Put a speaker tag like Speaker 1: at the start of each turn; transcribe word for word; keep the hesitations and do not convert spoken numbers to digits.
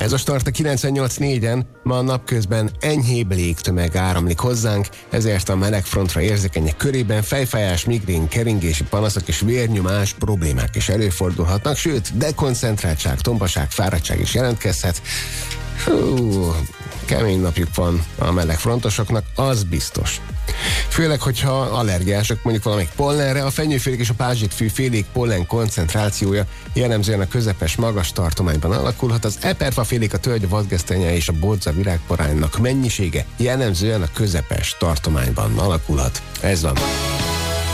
Speaker 1: Ez a Start a kilencvennyolc négyen, ma a napközben enyhébb légtömeg áramlik hozzánk, ezért a melegfrontra érzékenyek körében fejfájás, migrén, keringési panaszok és vérnyomás problémák is előfordulhatnak, sőt, dekoncentráltság, tombaság, fáradtság is jelentkezhet. Hú, kemény napjuk van a melegfrontosoknak, az biztos. Főleg, hogyha allergiások mondjuk valamelyik pollenre, a fenyőfélék és a pázsitfű félék pollen koncentrációja jellemzően a közepes magas tartományban alakulhat, az eperfafélék, a tölgy, a vadgesztenye és a bodza virágparánynak mennyisége jellemzően a közepes tartományban alakulhat. Ez van.